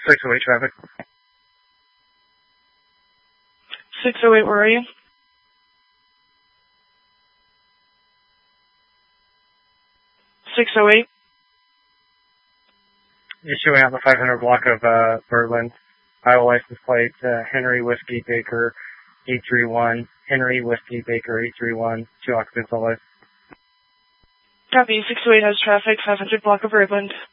608 traffic. 608, where are you? 608. Issuing out the 500 block of Berlin. Iowa license plate, Henry Whiskey Baker 831. Henry Whiskey Baker 831. 2 occupants all life. Copy. 608 has traffic, 500 block of Roadland.